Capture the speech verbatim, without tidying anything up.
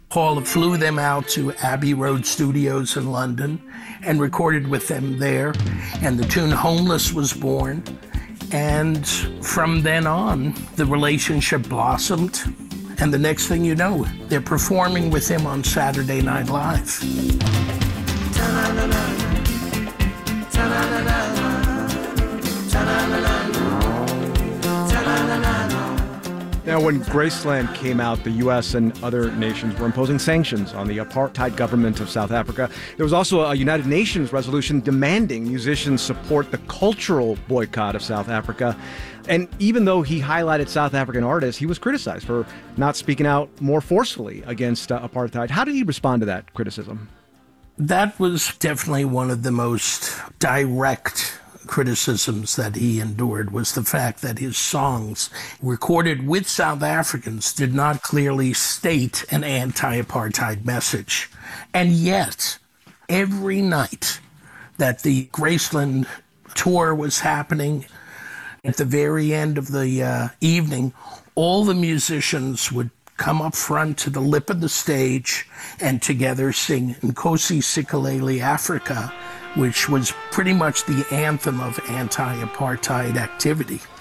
Paul flew them out to Abbey Road Studios in London and recorded with them there. And the tune Homeless was born. And from then on, the relationship blossomed. And the next thing you know, they're performing with him on Saturday Night Live. Now, when Graceland came out, the U S and other nations were imposing sanctions on the apartheid government of South Africa. There was also a United Nations resolution demanding musicians support the cultural boycott of South Africa. And even though he highlighted South African artists, he was criticized for not speaking out more forcefully against uh, apartheid. How did he respond to that criticism? That was definitely one of the most direct criticisms that he endured, was the fact that his songs recorded with South Africans did not clearly state an anti-apartheid message. And yet, every night that the Graceland tour was happening, at the very end of the uh, evening, all the musicians would come up front to the lip of the stage and together sing Nkosi Sikelel' Afrika, which was pretty much the anthem of anti-apartheid activity.